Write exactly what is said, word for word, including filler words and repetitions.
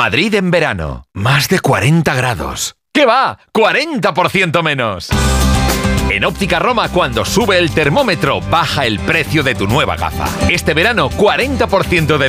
Madrid en verano. Más de cuarenta grados. ¿Qué va? ¡cuarenta por ciento menos! En Óptica Roma, cuando sube el termómetro, baja el precio de tu nueva gafa. Este verano, cuarenta por ciento de